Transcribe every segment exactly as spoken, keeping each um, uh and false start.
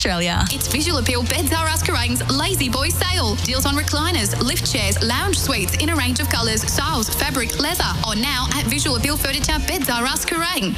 Australia. It's Visual Appeal Beds Are Us Kerrane's Lazy Boy Sale. Deals on recliners, lift chairs, lounge suites in a range of colours, styles, fabric, leather. On now at Visual Appeal Furniture Beds Are Us Kerrane.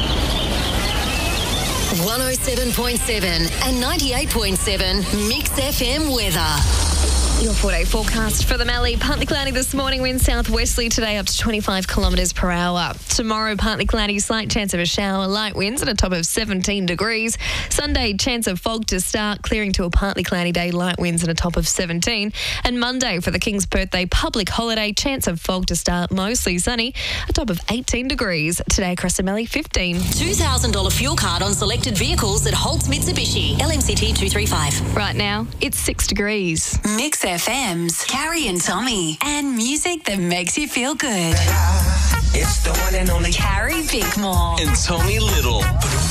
one oh seven point seven and ninety-eight point seven Mix F M weather. Your four-day forecast for the Mallee. Partly cloudy this morning, wind southwesterly today up to twenty-five kilometres per hour. Tomorrow, partly cloudy, slight chance of a shower, light winds at a top of seventeen degrees. Sunday, chance of fog to start, clearing to a partly cloudy day, light winds at a top of seventeen. And Monday, for the King's birthday public holiday, chance of fog to start, mostly sunny, a top of eighteen degrees. Today across the Mallee, fifteen. two thousand dollars fuel card on selected vehicles at Holtz Mitsubishi. L M C T two three five. Right now, it's six degrees. Mix F M's Carrie and Tommy, and music that makes you feel good. It's the one and only Carrie Bickmore and Tommy Little.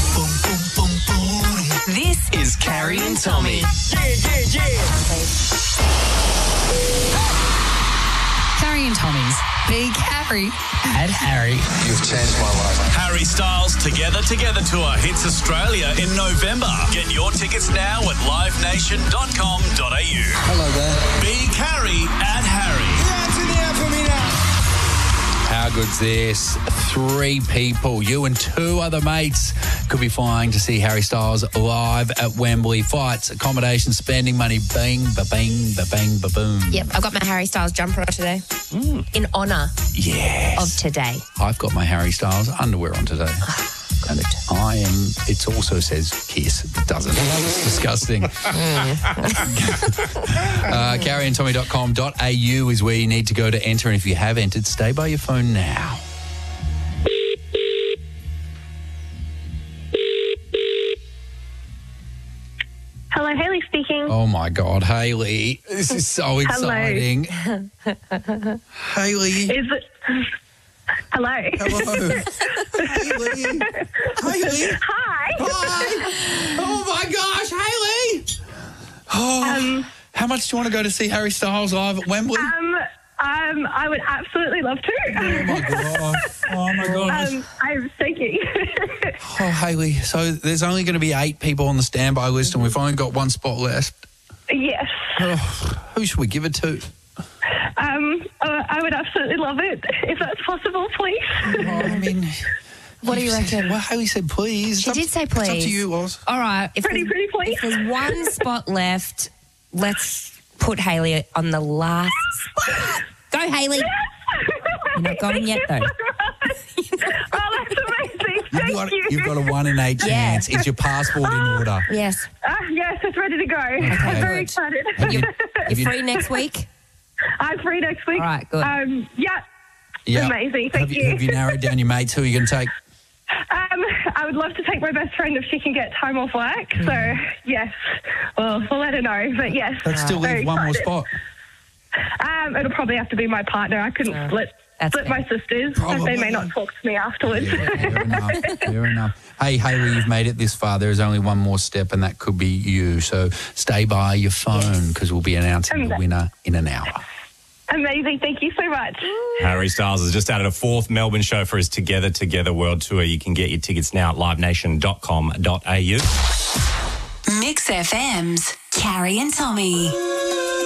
This is Carrie and Tommy. Yeah, yeah, yeah. Carrie and Tommy's Big Harry and Harry. You've changed my life. Harry Styles Together Together Tour hits Australia in November. Get your tickets now at live nation dot com dot a u. Hello there. Big Harry and Harry. Hands in the air for me now. How good's this? Three people, you and two other mates, could be flying to see Harry Styles live at Wembley. Flights, accommodation, spending money, bang, ba-bang, ba-bang, ba-boom. Yep, I've got my Harry Styles jumper on today mm. in honour yes. of today. I've got my Harry Styles underwear on today. And I am, it also says kiss. It doesn't. It's disgusting. uh, carrie and tommy dot com dot a u is where you need to go to enter. And if you have entered, stay by your phone now. Hello, Hayley speaking. Oh, my God, Hayley. This is so exciting. Hayley. Is it... Hello. Hello. Hayley. Hayley. Hi. Hi. Oh, my gosh, Hayley. Oh, um, how much do you want to go to see Harry Styles live at Wembley? Um, um, I would absolutely love to. Oh, my gosh. Oh, my gosh. Um, I'm thinking. Oh, Hayley, so there's only going to be eight people on the standby list and we've only got one spot left. Yes. Oh, who should we give it to? Um, uh, I would absolutely love it, if that's possible, please. Oh, I mean... What do you said, reckon? Well, Hayley said please. She it's did up, say please. It's up to you, Oz. All right. If pretty, pretty please. If there's one spot left, let's put Hayley on the last spot. Go, Hayley. You're not going yet, though. Oh, that's amazing. You've Thank got, you. You've got a one in eight Yeah. chance. Is your passport in order? Yes. Uh, yes, it's ready to go. Okay, I'm very good. excited. Have you, have You're you, free next week? I'm free next week. All right, good. Um, yeah. yeah. Amazing. Thank have you. you. Have you narrowed down your mates? Who are you going to take? Um, I would love to take my best friend if she can get time off work. Mm. So, yes, well, we'll let her know. But, yes. That still leaves one more spot. Um, it'll probably have to be my partner. I couldn't Uh, split, split my sisters. Probably. They may not talk to me afterwards. Yeah, fair enough. Fair enough. Hey, Hayley, you've made it this far. There is only one more step, and that could be you. So stay by your phone because we'll be announcing the winner in an hour. Amazing. Thank you so much. Harry Styles has just added a fourth Melbourne show for his Together Together World Tour. You can get your tickets now at live nation dot com dot a u. Mix F M's Carrie and Tommy.